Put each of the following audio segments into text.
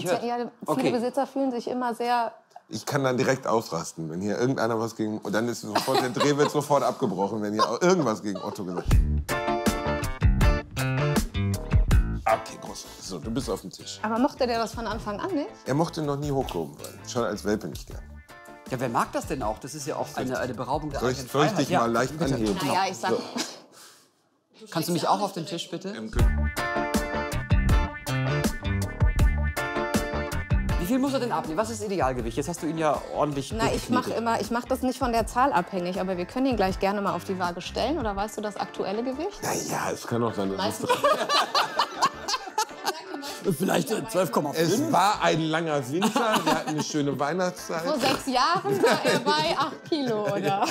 hört. Ja, viele Besitzer fühlen sich immer sehr... Ich kann dann direkt ausrasten, wenn hier irgendeiner was gegen... Und dann ist sofort, der Dreh wird sofort abgebrochen, wenn hier irgendwas gegen Otto gesagt wird. Okay, groß. So, du bist auf dem Tisch. Aber mochte der das von Anfang an nicht? Er mochte noch nie hochgehoben werden. Schon als Welpe nicht gern. Ja, wer mag das denn auch? Das ist ja auch eine Beraubung der eigenen Soll ich Freiheit. dich mal leicht anheben? Naja, ich sag... So. Kannst du mich auch auf den Tisch, bitte? Wie viel muss er denn abnehmen? Was ist das Idealgewicht? Jetzt hast du ihn ja ordentlich Na, ich mach das nicht von der Zahl abhängig, aber wir können ihn gleich gerne mal auf die Waage stellen. Oder weißt du das aktuelle Gewicht? Ja, es kann auch sein, dass es... Vielleicht 12,5. Es war ein langer Winter, wir hatten eine schöne Weihnachtszeit. Vor 6 Jahren war er bei 8 Kilo, oder?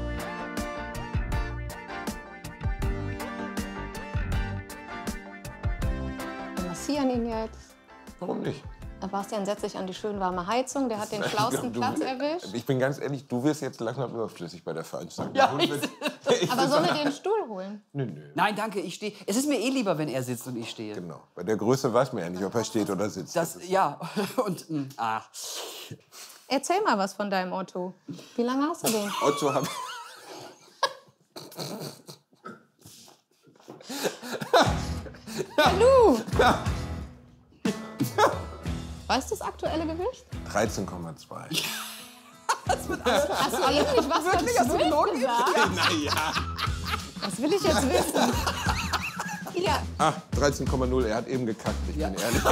Wir massieren ihn jetzt. Warum nicht? Bastian setzt sich an die schön warme Heizung. Der hat den schlausten Platz erwischt. Ich bin ganz ehrlich, du wirst jetzt langsam überflüssig bei der Veranstaltung. Ja, Aber sollen wir dir einen Stuhl holen? Nö. Nein, danke, ich stehe. Es ist mir eh lieber, wenn er sitzt und ich stehe. Genau. Bei der Größe weiß man ja nicht, ob er steht oder sitzt. Ja, und Erzähl mal was von deinem Otto. Wie lange hast du den? Otto habe Hallo! Weißt du das aktuelle Gewicht? 13,2. Hast du eigentlich nicht was Wirklich? Hast du gelogen? Naja. Das will ich jetzt wissen. Ja. 13,0. Er hat eben gekackt, ich bin ehrlich.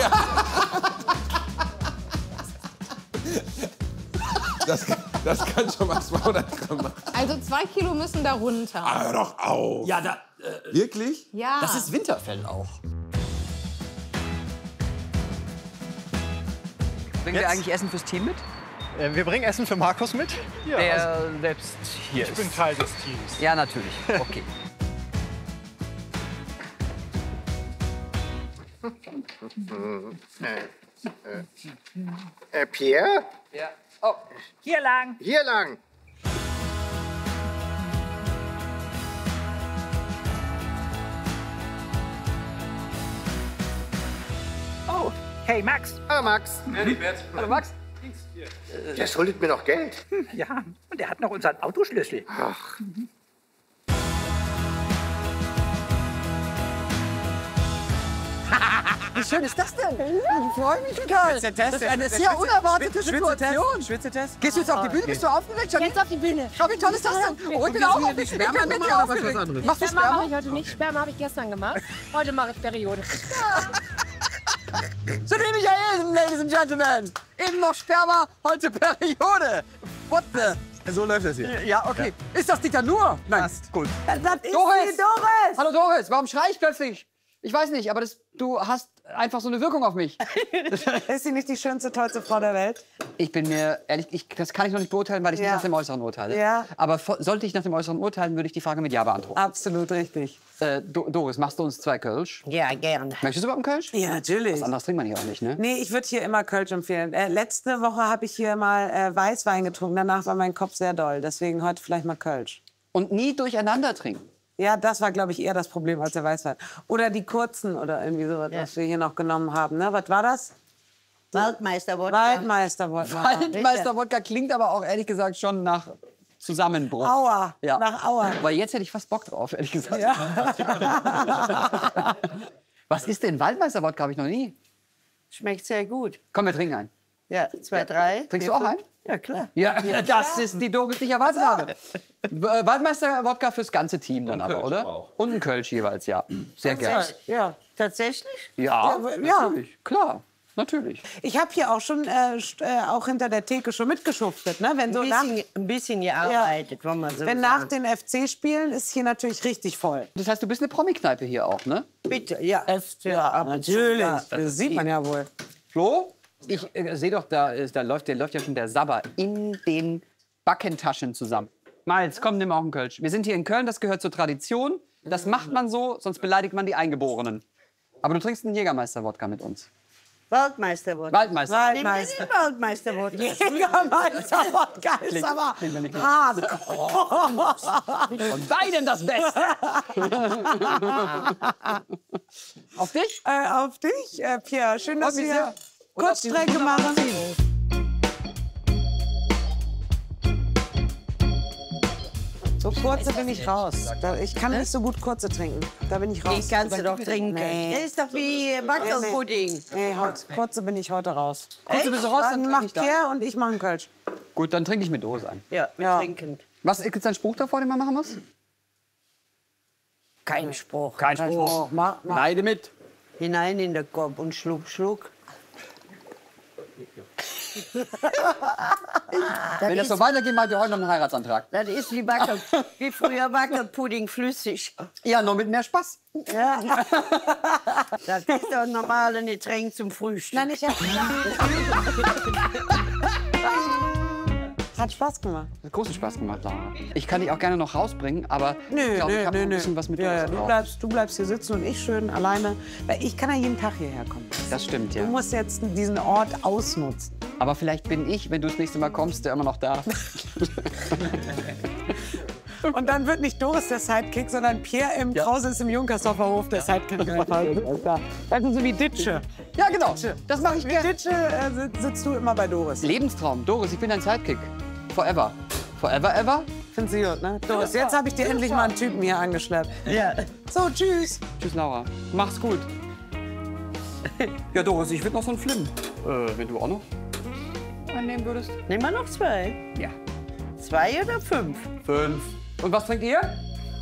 Das kann schon mal 200 Gramm machen. Also 2 Kilo müssen da runter. Hör doch auf. Ja, Wirklich? Ja. das ist Winterfell auch. Bringen wir eigentlich Essen fürs Team mit? Wir bringen Essen für Markus mit. Ja, Der selbst hier ich bin Teil des Teams. Ja, natürlich. Okay. Pierre? Ja. Oh. Hier lang. Hier lang. Oh, hey Max. Hallo Max. Hallo Max. Der schuldet mir noch Geld. Ja, und er hat noch unseren Autoschlüssel. Ach. Wie schön ist das denn? Ich freue mich total. Das ist eine sehr unerwartete Situation. Schwitzetest? Gehst du jetzt auf die Bühne? Bist du aufgeregt? Jetzt auf die Bühne. Schau, wie toll ist das denn? Oh, ich bin auch aufgeregt. Ich bin mit dir aufgeregt. Machst du Sperma Sperma? mache ich heute nicht. Sperma habe ich gestern gemacht. Heute mache ich Periode. So nehme ich ja eben, Ladies and Gentlemen. Eben noch Sperma, heute Periode. What the? So läuft das hier. Ja, okay. Ist das Diktatur? Nein. Passt. Gut. Das ist Doris! die Doris! Hallo Doris, warum schrei ich plötzlich? Ich weiß nicht, aber du hast einfach so eine Wirkung auf mich. Ist sie nicht die schönste, tollste Frau der Welt? Ich bin mir ehrlich, das kann ich noch nicht beurteilen, weil ich nicht nach dem Äußeren urteile. Ja. Aber sollte ich nach dem Äußeren urteilen, würde ich die Frage mit Ja beantworten. Absolut richtig. Doris, machst du uns 2 Kölsch? Ja, gern. Möchtest du überhaupt einen Kölsch? Ja, natürlich. Was anderes trinkt man hier auch nicht, ne? Nee, ich würde hier immer Kölsch empfehlen. Letzte Woche habe ich hier mal Weißwein getrunken. Danach war mein Kopf sehr doll. Deswegen heute vielleicht mal Kölsch. Und nie durcheinander trinken. Ja, das war, glaube ich, eher das Problem als der Weißwein. Oder die kurzen oder irgendwie sowas, was wir hier noch genommen haben. Ne? Was war das? Waldmeister-Wodka. Waldmeister-Wodka. Waldmeister-Wodka klingt aber auch ehrlich gesagt schon nach Zusammenbruch. Aua, Ja. nach Aua. Weil jetzt hätte ich fast Bock drauf, ehrlich gesagt. Ja. Was ist denn Waldmeister-Wodka? Habe ich noch nie. Schmeckt sehr gut. Komm, wir trinken einen. Ja, 2, 3. Trinkst du auch einen? Ja, klar. Ja, das ist die Doris, die ich erwartet habe. Waldmeister-Wodka fürs ganze Team dann aber, oder? auch. Und ein Kölsch jeweils, ja. Sehr gerne. Ja, tatsächlich? Ja, Ja. natürlich. Klar, natürlich. Ich habe hier auch schon auch hinter der Theke schon mitgeschuftet. Ne? Wenn, so Ein bisschen gearbeitet, wollen wir so wenn nach sagen. den FC-Spielen ist hier natürlich richtig voll. Das heißt, du bist eine Promi-Kneipe hier auch, ne? Bitte, ja. Ja, natürlich. Das sieht man ja wohl. Flo? Ich sehe doch, da läuft ja schon der Sabber in den Backentaschen zusammen. Miles, komm, nimm auch einen Kölsch. Wir sind hier in Köln, das gehört zur Tradition. Das macht man so, sonst beleidigt man die Eingeborenen. Aber du trinkst einen Jägermeister-Wodka mit uns. Waldmeister-Wodka. Waldmeister. Nimm dir den Waldmeister-Wodka. Jägermeister-Wodka ist aber hart. Von beiden das Beste. Auf dich? Auf dich, Pierre. Schön, dass Freut mich wir sehr. Kurzstrecke machen. So kurze bin ich raus. Ich kann nicht so gut kurze trinken. Da bin ich raus. Die kannst du doch trinken. Nee. Das ist doch wie Wackelpudding. Nee, kurze bin ich heute raus. Kurze bist du raus, dann Dann trinke macht ich da. Pierre und ich machen Kölsch. Gut, dann trinke ich mit Dose an. Ja, Ja. trinkend. Was ist ein Spruch davor, den man machen muss? Kein Spruch. Kein Spruch. Mach. Neide mit. Hinein in den Kopf und schluck, schluck. Wenn das so weitergeht, machen wir heute noch einen Heiratsantrag. Das ist wie früher Wackelpudding flüssig. Ja, nur mit mehr Spaß. Ja. Das ist doch ein normales Getränk zum Frühstück. Nein, ich Hat Spaß gemacht. Hat großen Spaß gemacht, Laura. Ich kann dich auch gerne noch rausbringen, aber ich glaube, ich habe noch ein bisschen was mit Ja, Dose ja, drauf. du bleibst hier sitzen und ich schön alleine. Weil ich kann ja jeden Tag hierher kommen. Das stimmt, Du ja. musst jetzt diesen Ort ausnutzen. Aber vielleicht bin ich, wenn du das nächste Mal kommst, der immer noch da. Und dann wird nicht Doris der Sidekick, sondern Pierre im Krause ist im Junkersdorfer Hof der Sidekick. Das ist so wie Ditsche. Ja, genau. Das mache ich Wie gerne. Ditsche sitzt du immer bei Doris. Lebenstraum. Doris, ich bin dein Sidekick. Forever. Forever, ever? Findest du gut, ne? Doris, jetzt habe ich dir endlich mal einen Typen hier angeschleppt. Ja. So, tschüss. Tschüss, Laura. Mach's gut. Ja, Doris, ich will noch so einen Flim. Wenn du auch noch einen nehmen würdest? Nehmen wir noch 2. Ja. 2 oder 5? 5. Und was trinkt ihr?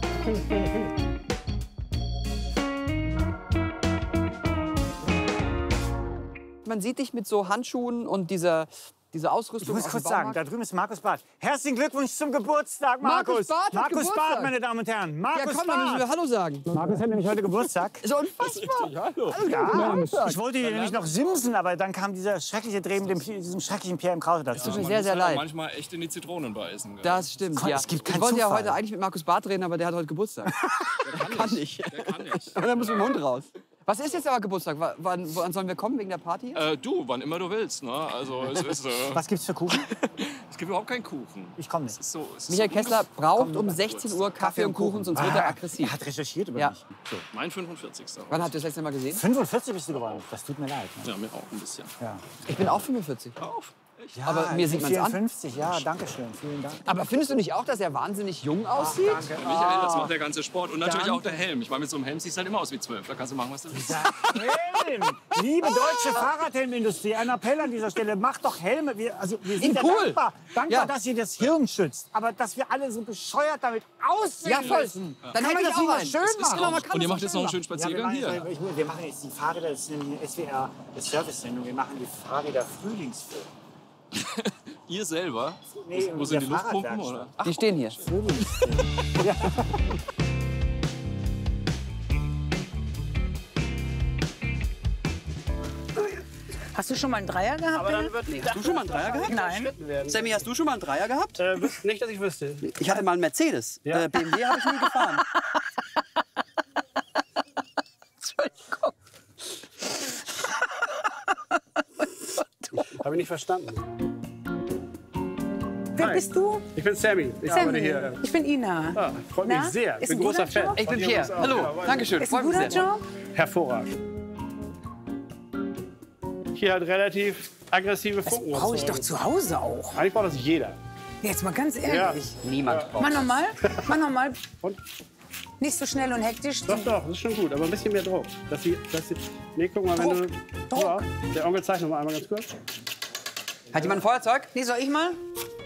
Man sieht dich mit so Handschuhen und diese Ausrüstung. Ich muss aus kurz dem sagen, Baumarkt. da drüben ist Markus Barth. Herzlichen Glückwunsch zum Geburtstag, Markus. Markus Barth hat Markus Geburtstag. Barth, meine Damen und Herren. Ja, Markus komm, dann müssen wir Barth. Hallo sagen. Markus hat nämlich heute Geburtstag. Ist unfassbar. Ja, ich wollte dir nämlich noch simsen, aber dann kam dieser schreckliche Dreh mit diesem schrecklichen Pierre im Krause dazu. Tut mir sehr, sehr leid. Manchmal echt in die Zitronen beißen. Gell? Das stimmt, ja. Es gibt Ich keinen wollte ja Zufall. heute eigentlich mit Markus Barth reden, aber der hat heute Geburtstag. Der kann nicht. Der kann nicht. Und dann muss mit dem Hund raus. Was ist jetzt aber Geburtstag? Wann sollen wir kommen, wegen der Party? Du, wann immer du willst. Ne? Also, es ist, Was gibt's für Kuchen? es gibt überhaupt keinen Kuchen. Ich komme nicht. Es ist so, es ist Michael so Kessler braucht um 16 Uhr Kaffee und Kuchen, sonst wird er aggressiv. Er hat recherchiert über Ja. mich. mein 45. Wann habt ihr das letzte Mal gesehen? 45 bist du geworden. Das tut mir leid. Ne? Ja, mir auch ein bisschen. Ich bin auch 45. Auf. Ja, Aber mir sieht man's an. 54, ja, danke schön. Vielen Dank. Aber findest du nicht auch, dass er wahnsinnig jung aussieht? Michael, das macht der ganze Sport. Und natürlich auch der Helm. Ich meine, mit so einem Helm siehst du halt immer aus wie 12. Da kannst du machen, was du willst. Helm! Liebe deutsche Fahrradhelmindustrie, ein Appell an dieser Stelle, macht doch Helme. Wir sind ja cool. dankbar, Ja. dass ihr das Hirn schützt. Aber dass wir alle so bescheuert damit aussehen Ja, voll. müssen. Dann Kann haben wir man das wieder auch schön ein. machen. Genau, man kann Und ihr das macht jetzt noch einen schönen Ja, wir, Spaziergang hier. wir machen jetzt die Fahrräder, das ist eine SWR Service-Sendung, wir machen die Fahrräder Frühlingsfilm. Ihr selber? Nee, Wo sind die der Luftpumpen? Fahrradwerkstatt. Oder? Die stehen hier. Hast du schon mal einen Dreier gehabt? Hast du schon mal einen Dreier gehabt? Nein. Sammy, hast du schon mal einen Dreier gehabt? Nicht, dass ich wüsste. Ich hatte mal einen Mercedes. BMW habe ich nie gefahren. Entschuldigung. Habe ich nicht verstanden. Wer Hi. bist du? Ich bin Sammy. Ich arbeite Sammy. hier. Ich bin Ina. Ah, freut mich Na? sehr. Ich Ist bin ein großer guter Fan. Job? Ich bin Von Pierre. uns auch. Hallo. Ja, weiß Dankeschön. Ist ein Freut mich guter sehr. Job? Hervorragend. Hier halt relativ aggressive Funken. Brauche ich doch zu Hause auch. Eigentlich braucht das jeder. Jetzt mal ganz ehrlich. Niemand braucht Mach nochmal. Mach nochmal. Und? Nicht so schnell und hektisch. Doch, doch, das ist schon gut. Aber ein bisschen mehr Druck. Nee, guck mal, wenn du... Druck. Ja, der Onkel zeigt noch mal einmal ganz kurz. Hat jemand ein Feuerzeug? Nee, soll ich mal?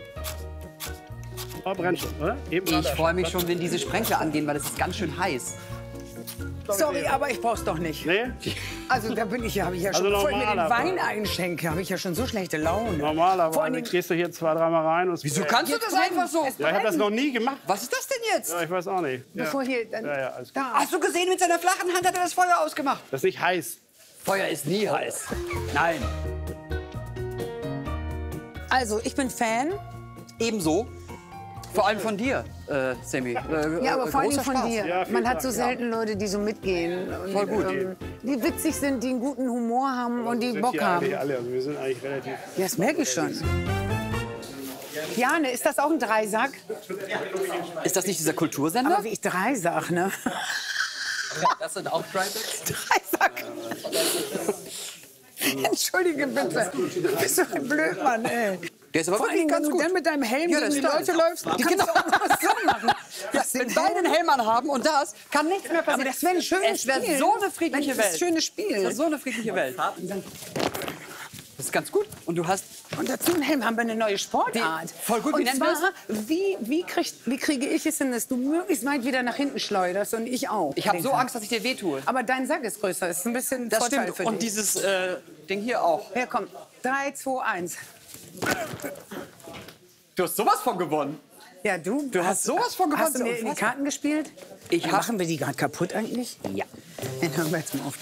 Oh, brennt schon, oder? Eben Ich freue mich schon, wenn diese Sprenkler angehen, weil es ist ganz schön heiß. Sorry, aber ich brauch's doch nicht. Nee? Also da bin ich ja, habe ich ja schon, Also bevor ich mir den normalerweise. Wein einschenke, habe ich ja schon so schlechte Laune. Vor Normalerweise allem- gehst du hier 2-3 Mal rein und... Wieso kannst du das einfach so? Ja, ich habe das noch nie gemacht. Was ist das denn jetzt? Ja, ich weiß auch nicht. Ja. Bevor hier dann, Ja, alles gut. da. Hast du gesehen, mit seiner flachen Hand hat er das Feuer ausgemacht. Das ist nicht heiß. Feuer ist nie heiß. Nein. Also ich bin Fan. Ebenso. Vor allem von dir, Sammy. Ja, aber vor allem großer von Spaß. dir. Ja, vielen Man hat Dank. so selten Leute, die so mitgehen. Und, Voll gut. die witzig sind, die einen guten Humor haben und die Wir sind Bock hier haben. eigentlich alle. Also wir sind eigentlich relativ... Ja, das merke ich schon. Jane, ist das auch ein Dreisack? Ist das nicht dieser Kultursender? Aber wie ich Dreisack, ne? Das sind auch Dreisack. Dreisack. Entschuldige bitte. Du bist doch ein Blödmann, ey. Der ist aber Vor wirklich allem, ganz wenn du gut. dann mit deinem Helm Ja, gegen das die stimmt. Leute läufst, kannst Genau. du auch noch was dran machen. Ja, wenn beide einen Helm anhaben und das, kann nichts mehr passieren. Aber das wäre ein schönes Es wäre Spiel. so eine friedliche Das ist Welt. ein schönes Spiel. Das ist so eine friedliche Welt. Das ist ganz gut. Und du hast... Und dazu im Helm haben wir eine neue Sportart. Voll gut, wie und nennen wir zwar, wie kriege ich es hin, dass du möglichst weit wieder nach hinten schleuderst und ich auch. Ich habe so Angst, dass ich dir wehtue. Aber dein Sack ist größer, ist ein bisschen Das Vorteil stimmt. für Und dich. dieses Ding hier auch. Ja, komm. 3, 2, 1. Du hast sowas von gewonnen. Ja, du hast sowas von gewonnen. Hast du mir in die Karten gespielt? Machen wir die gerade kaputt eigentlich? Ja. Dann hören wir jetzt mal auf.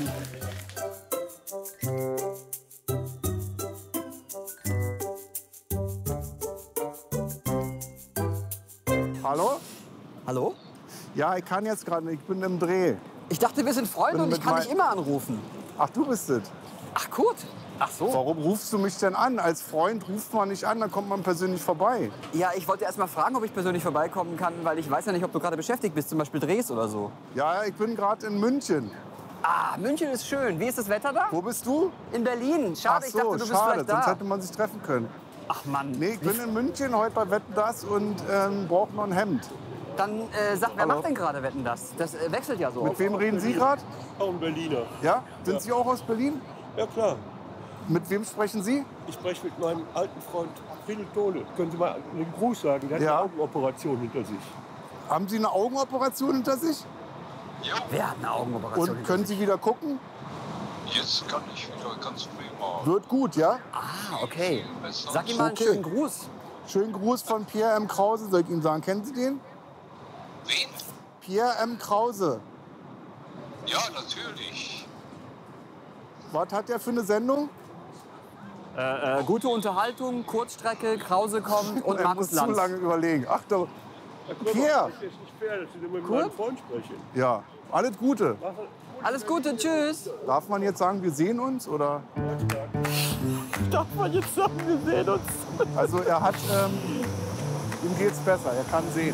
Hallo? Hallo? Ja, ich kann jetzt gerade nicht. Ich bin im Dreh. Ich dachte, wir sind Freunde Bin und ich mit kann mein- dich immer anrufen. Ach, du bist es. Ach, Kurt. Ach so. Warum rufst du mich denn an? Als Freund ruft man nicht an, dann kommt man persönlich vorbei. Ja, ich wollte erst mal fragen, ob ich persönlich vorbeikommen kann, weil ich weiß ja nicht, ob du gerade beschäftigt bist, zum Beispiel drehst oder so. Ja, ich bin gerade in München. Ah, München ist schön. Wie ist das Wetter da? Wo bist du? In Berlin. Schade, Ach ich so, dachte, du bist schade, vielleicht sonst da. hätte man sich treffen können. Ach Mann. Nee, ich bin in München heute bei Wetten, das und brauche noch ein Hemd. Dann sag, wer Hallo? macht denn gerade Wetten, das? Das wechselt ja so. Mit wem reden Sie gerade? Auch ein Berliner. Ja? Sind Sie auch aus Berlin? Ja, klar. Mit wem sprechen Sie? Ich spreche mit meinem alten Freund Friedel Tole. Können Sie mal einen Gruß sagen? Der hat Ja. eine Augenoperation hinter sich. Haben Sie eine Augenoperation hinter sich? Ja. Wer hat eine Augenoperation? Und können Sie wieder gucken? Jetzt kann ich wieder ganz prima. Wird gut, ja? Ah, okay. Sag ihm mal einen Okay. schönen Gruß. Schönen Gruß von Pierre M. Krause, soll ich Ihnen sagen. Kennen Sie den? Wen? Pierre M. Krause. Ja, natürlich. Was hat der für eine Sendung? Gute Unterhaltung, Kurzstrecke, Krause kommt und Er Markus muss zu Lanz. lange überlegen. Ach, da, Pierre! Pierre! Das ist nicht fair, dass Sie mit Kurt? meinem Freund sprechen. Ja, alles Gute. Alles Gute, tschüss. Darf man jetzt sagen, wir sehen uns? Oder? Darf man jetzt sagen, wir sehen uns? Also er hat, ihm geht's besser, er kann sehen.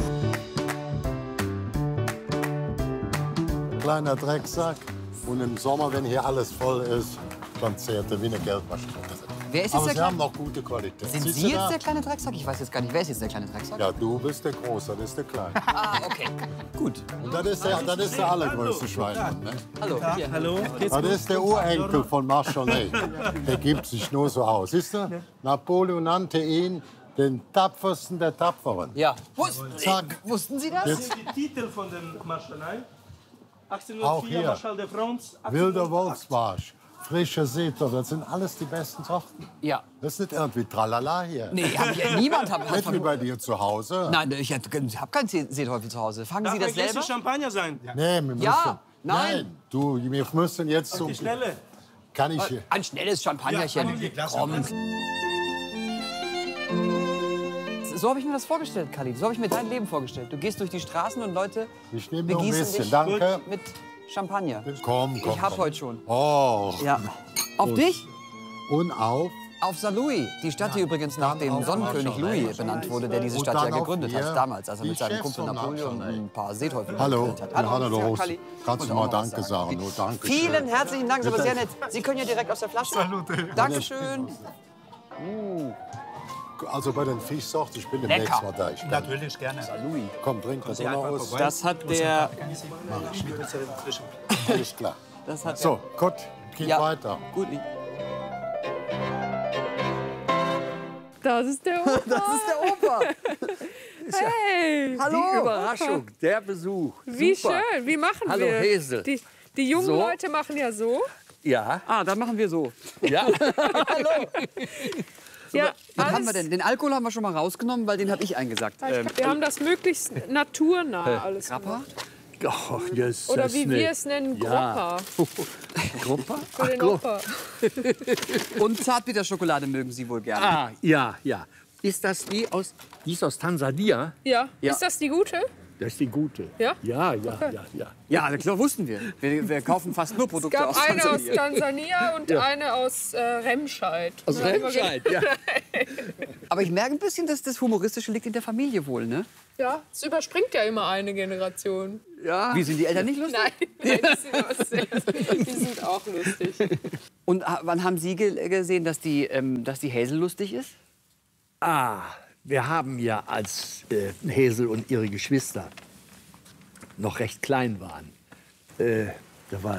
Kleiner Drecksack. Und im Sommer, wenn hier alles voll ist, dann zehrt er wie eine Geldmaschine. Wer ist jetzt Aber der sie Kleine? haben noch gute Qualität. Sind Siehst Sie du jetzt da? der kleine Drecksack? Ich weiß jetzt gar nicht. Wer ist jetzt der kleine Drecksack? Ja, du bist der Große, das ist der Kleine. Ah, okay. Gut. Und das ist der allergrößte Schweinmann. Ne? Hallo. Hier. Hallo. Das ist der Urenkel von Marschallet. Der gibt sich nur so aus. Siehst du? Napoleon nannte ihn den Tapfersten der Tapferen. Ja. Zack. Wussten Sie das? Jetzt Die Titel von den Marschalei. Auch 1804 hier. Marschall de France. Wilder Wolfsbarsch, frischer Seetopf, das sind alles die besten Sorten. Ja. Das ist nicht irgendwie Tralala hier. Nee, niemand hat Nicht wie bei dir zu Hause. Nein, ich habe keinen Seeteufel zu Hause. Fangen Darf Sie das ein Gläschen selber? Champagner sein? Nee, wir müssen. Ja, nein. Du, wir müssen jetzt zum. Die Schnelle. Kann ich hier? Ein schnelles Champagnerchen. Komm. So habe ich mir das vorgestellt, Khalid. So habe ich mir dein Leben vorgestellt. Du gehst durch die Straßen und Leute Ich nehme noch ein begießen bisschen, dich danke. mit Champagner. Komm, komm. Ich habe komm. heute schon. Oh. Ja. Auf dich? Und auf. Auf St. Louis. Die Stadt, die übrigens nach dem Sonnenkönig Louis benannt wurde, der diese Und Stadt ja dann auf gegründet hier hat, damals, als er die mit seinem Chefs Kumpel von Napoleon Marschall. ein paar Seeteufel Hallo, gegründet hat. Hallo, Hallo, Rose. Kali. Kannst Und du auch mal noch was Danke sagen? Nur Danke. Vielen herzlichen Dank, das war Bitte. sehr nett. Sie können ja direkt aus der Flasche. Salute. Dankeschön. Also bei den Fischsorten, ich bin demnächst Lecker. mal da. Ich Natürlich, gerne. Louis. Komm, trink das auch noch aus. Das hat der... Alles klar. Das hat So, gut, geht Ja. weiter. Gut. Das ist der Opa. Das ist der Opa. Hey. Hallo. Die Überraschung, der Besuch. Wie Super. schön. Wie machen Hallo, wir? Hesel. Die jungen So. Leute machen ja so. Ja. Ah, dann machen wir so. Ja. Hallo. Ja, Was haben alles- wir denn? Den Alkohol haben wir schon mal rausgenommen, weil den habe ich eingesagt. Wir haben das möglichst naturnah alles Grappa? gemacht. Oh, das Oder ist wie nett. wir es nennen, Ja. Gruppa. Gruppa? Für den Opa. Und Zartbitterschokolade mögen Sie wohl gerne. Ah, ja, ja. Ist das die ist aus Tansania? Ja. Ja. Ist das die gute? Das ist die gute. Ja? Ja, ja, Okay. ja. Ja, das wussten wir. Wir kaufen fast nur Es Produkte gab aus eine aus Tansania. Tansania und Ja. eine aus Remscheid. Aus Remscheid, ja. Aber ich merke ein bisschen, dass das Humoristische liegt in der Familie wohl, ne? Ja, es überspringt ja immer eine Generation. Ja. Wie, sind die Eltern nicht lustig? Nein, die sind auch lustig. Und wann haben Sie gesehen, dass die Hazel lustig ist? Wir haben ja, als Hazel und ihre Geschwister noch recht klein waren, da war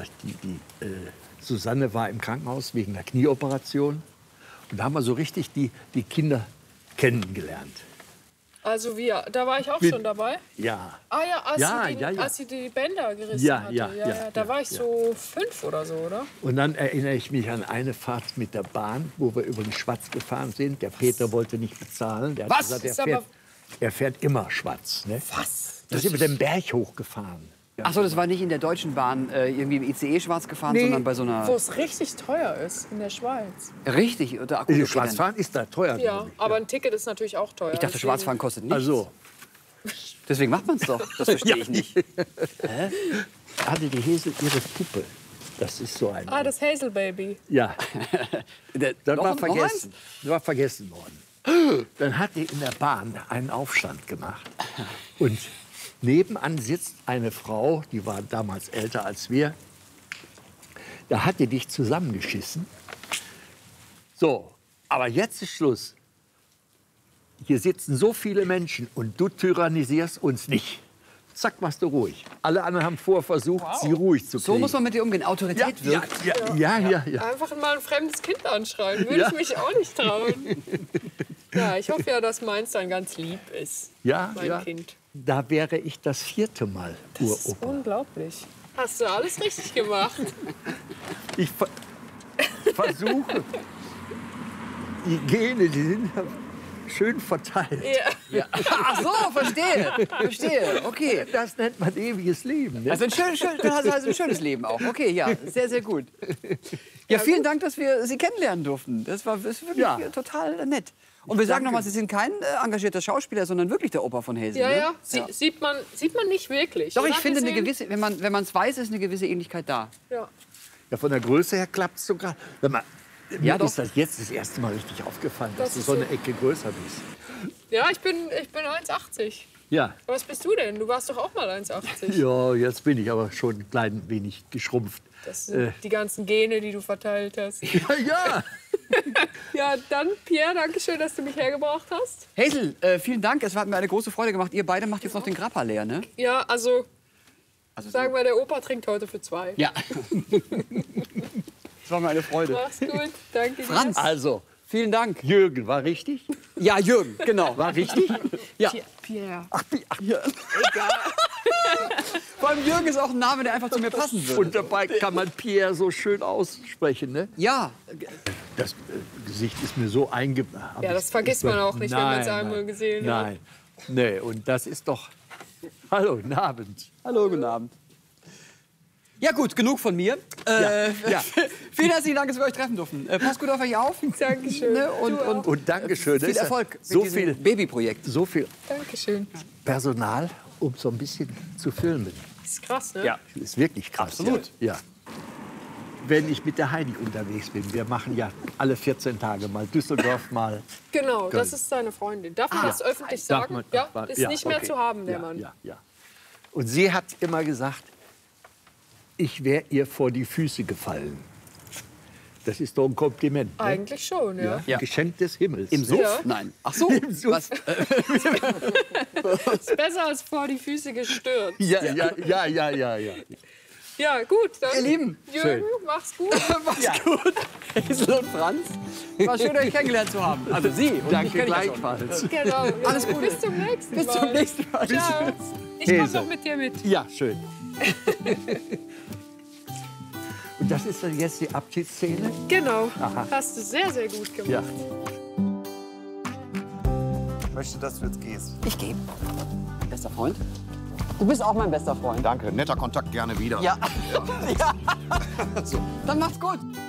Susanne war im Krankenhaus wegen einer Knieoperation. Und da haben wir so richtig die Kinder kennengelernt. Also da war ich auch Wie- schon dabei. Ja. Ah ja, Ja. als sie die Bänder gerissen Ja, hatte. ja, Da ja, war ich ja. so 5 oder so, oder? Und dann erinnere ich mich an eine Fahrt mit der Bahn, wo wir über den Schwatz gefahren sind. Der Peter wollte nicht bezahlen. Der hat Was? gesagt, Ist aber- er fährt immer Schwatz. Ne? Was? Da sind wir den Berg hochgefahren. Ach so, das war nicht in der Deutschen Bahn irgendwie im ICE schwarz gefahren, sondern bei so einer... Wo es richtig teuer ist, in der Schweiz. Richtig? Oder, gut, okay, Schwarzfahren ist da teuer. Ja, aber ein Ticket ist natürlich auch teuer. Ich dachte, Deswegen- Schwarzfahren kostet nichts. Also, Deswegen macht man es doch. Das verstehe ich nicht. hatte die Hazel ihre Puppe. Das ist so ein... Ah, das Hazel Baby. Ja, das Noch war eins? vergessen. Das war vergessen worden. Dann hat die in der Bahn einen Aufstand gemacht. Und nebenan sitzt eine Frau, die war damals älter als wir. Da hat die dich zusammengeschissen. So, aber jetzt ist Schluss. Hier sitzen so viele Menschen und du tyrannisierst uns nicht. Zack, machst du ruhig. Alle anderen haben vorher versucht, sie ruhig zu kriegen. So muss man mit dir umgehen. Autorität wirkt. Ja. Einfach mal ein fremdes Kind anschreien, würde Ja. ich mich auch nicht trauen. Ja, ich hoffe ja, dass meins dann ganz lieb ist, Ja, mein ja. Kind. Da wäre ich das 4. Mal Das ist Uropa. unglaublich. Hast du alles richtig gemacht? Ich versuche. Die Gene, die sind ja schön verteilt. Ja. Ach so, verstehe. Okay. Das nennt man ewiges Leben. Ne? Also du hast also ein schönes Leben auch. Okay, ja, sehr, sehr gut. Ja, vielen Dank, dass wir Sie kennenlernen durften. Das war wirklich total nett. Und wir sagen nochmal, Sie sind kein engagierter Schauspieler, sondern wirklich der Opa von Hazel. Ja, ne? ja. Sieht man nicht wirklich. Doch, oder? ich finde, eine Gesehen? gewisse, wenn man es weiß, ist eine gewisse Ähnlichkeit da. Ja. Ja, von der Größe her klappt es sogar. Sag mal, Ja, mir doch. ist das jetzt das erste Mal richtig aufgefallen, dass Das du ist so eine so. Ecke größer bist. Ja, ich bin 1,80. Ja. Was bist du denn? Du warst doch auch mal 1,80. Ja, jetzt bin ich aber schon ein klein wenig geschrumpft. Das sind die ganzen Gene, die du verteilt hast. Ja. Ja, dann, Pierre, danke schön, dass du mich hergebracht hast. Hazel, vielen Dank. Es hat mir eine große Freude gemacht. Ihr beide macht jetzt noch den Grappa leer, ne? Ja, also sagen wir, der Opa trinkt heute für 2. Ja. Das war mir eine Freude. Mach's gut, danke dir. Franz, Also, vielen Dank. Jürgen, war richtig? Ja, Jürgen, genau. War richtig? Ja. Pierre. Ach, ja. Vor allem Jürgen ist auch ein Name, der einfach zu mir passen würde. Und dabei kann man Pierre so schön aussprechen, ne? Ja, Das Gesicht ist mir so eingebaut. Ja, das vergisst man auch nicht, wenn man es einmal gesehen hat. Nein, nee, und das ist doch... Hallo, guten Abend. hallo, guten Abend. Ja gut, genug von mir. Ja. Vielen herzlichen Dank, dass wir euch treffen durften. Passt gut auf euch auf. Dankeschön. Ne? Und Dankeschön. Viel Erfolg So mit diesem viel, Babyprojekt. so viel Dankeschön. Personal, um so ein bisschen zu filmen. Das ist krass, ne? Ja, ist wirklich krass. Absolut. Ja. Wenn ich mit der Heidi unterwegs bin, wir machen ja alle 14 Tage mal Düsseldorf, mal... Genau, Köln. das ist seine Freundin. Darf man Ah. das öffentlich Darf sagen? man- Ja, darf- ist ja, nicht mehr okay. zu haben, der Ja, Mann. ja, ja. Und sie hat immer gesagt, ich wäre ihr vor die Füße gefallen. Das ist doch ein Kompliment. Ne? Eigentlich schon, ja. Ja. Geschenk des Himmels. Im Suff? Ja. Nein. Ach so. Im Suff. Was? Ist besser als vor die Füße gestürzt. Ja. Ja, gut. Dann, Ihr Lieben. Jürgen, mach's gut. Mach's gut. Hazel und Franz. War schön, euch kennengelernt zu haben. Also Sie. Und Danke mich kenn ich ja schon. gleichfalls. Genau. Alles Gute. Bis zum nächsten Mal. Bis zum nächsten Mal. Ciao. Ich komm Hazel. noch mit dir mit. Ja, schön. Und das ist dann jetzt die Abschiedsszene? Genau. Aha. Hast du sehr, sehr gut gemacht. Ja. Ich möchte, dass du jetzt gehst. Ich gehe. Bester Freund. Du bist auch mein bester Freund. Danke, netter Kontakt, gerne wieder. Ja. Ja. Dann macht's gut.